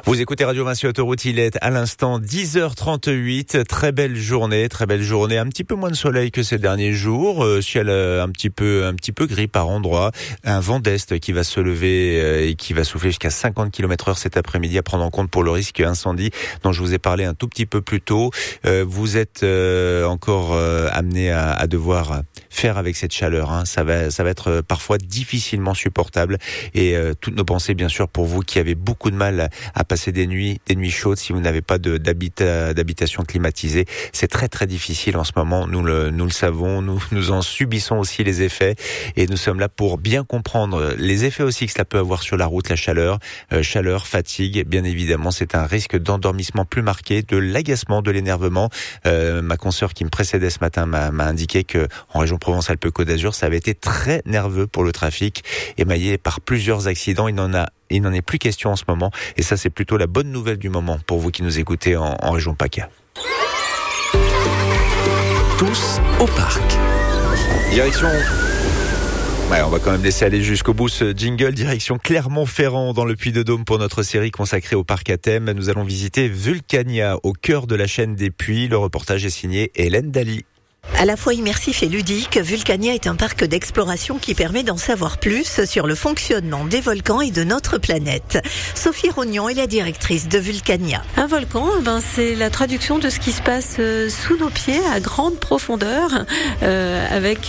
Vous écoutez Radio Vinci Autoroute, il est à l'instant 10h38, très belle journée, un petit peu moins de soleil que ces derniers jours, ciel un petit peu gris par endroits, un vent d'est qui va se lever et qui va souffler jusqu'à 50 km/h cet après-midi à prendre en compte pour le risque incendie dont je vous ai parlé un tout petit peu plus tôt. Vous êtes encore amené à devoir faire avec cette chaleur, hein. Ça va être parfois difficilement supportable et toutes nos pensées bien sûr pour vous qui avez beaucoup de mal à passer des nuits chaudes si vous n'avez pas d'habitation climatisée. C'est très très difficile en ce moment, nous le savons, nous en subissons aussi les effets et nous sommes là pour bien comprendre les effets aussi que cela peut avoir sur la route, la chaleur, fatigue, bien évidemment, c'est un risque d'endormissement plus marqué, de l'agacement, de l'énervement. Ma consoeur qui me précédait ce matin m'a indiqué que en région Provence-Alpes-Côte d'Azur, ça avait été très nerveux pour le trafic, émaillé par plusieurs accidents. Il n'en est plus question en ce moment. Et ça, c'est plutôt la bonne nouvelle du moment pour vous qui nous écoutez en région PACA. Tous au parc. Direction... Ouais, on va quand même laisser aller jusqu'au bout ce jingle. Direction Clermont-Ferrand dans le Puy-de-Dôme pour notre série consacrée au parc à thème. Nous allons visiter Vulcania au cœur de la chaîne des Puys. Le reportage est signé Hélène Daly. À la fois immersif et ludique, Vulcania est un parc d'exploration qui permet d'en savoir plus sur le fonctionnement des volcans et de notre planète. Sophie Rognon est la directrice de Vulcania. Un volcan, c'est la traduction de ce qui se passe sous nos pieds à grande profondeur, avec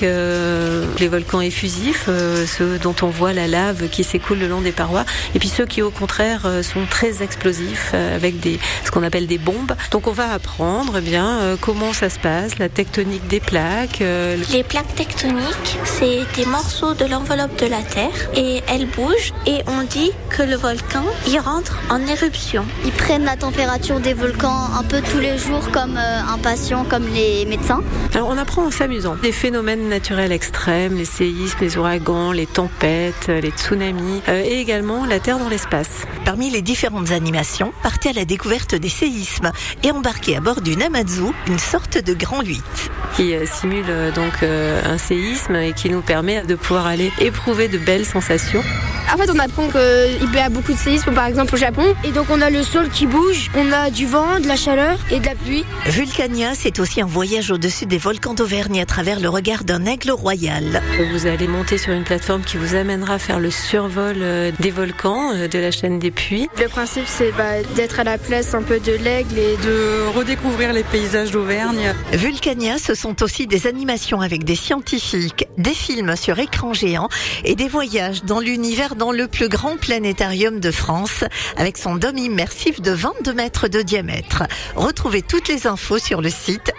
les volcans effusifs, ceux dont on voit la lave qui s'écoule le long des parois, et puis ceux qui au contraire sont très explosifs, avec ce qu'on appelle des bombes. Donc on va apprendre comment ça se passe, la tectonique des plaques. Les plaques tectoniques, c'est des morceaux de l'enveloppe de la Terre et elles bougent et on dit que le volcan, il rentre en éruption. Ils prennent la température des volcans un peu tous les jours comme un patient, comme les médecins. Alors on apprend en s'amusant. Les phénomènes naturels extrêmes, les séismes, les ouragans, les tempêtes, les tsunamis et également la Terre dans l'espace. Parmi les différentes animations, partez à la découverte des séismes et embarquez à bord d'une Hamazu, une sorte de grand 8. Qui simule donc un séisme et qui nous permet de pouvoir aller éprouver de belles sensations. En fait, on apprend qu'il y a beaucoup de séismes, par exemple au Japon. Et donc, on a le sol qui bouge, on a du vent, de la chaleur et de la pluie. Vulcania, c'est aussi un voyage au-dessus des volcans d'Auvergne à travers le regard d'un aigle royal. Vous allez monter sur une plateforme qui vous amènera à faire le survol des volcans de la chaîne des Puys. Le principe, c'est d'être à la place un peu de l'aigle et de redécouvrir les paysages d'Auvergne. Vulcania, ce sont aussi des animations avec des scientifiques, des films sur écran géant et des voyages dans l'univers dans le plus grand planétarium de France avec son dôme immersif de 22 mètres de diamètre. Retrouvez toutes les infos sur le site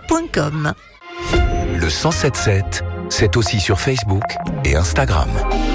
vulcania.com. Le 107.7, c'est aussi sur Facebook et Instagram.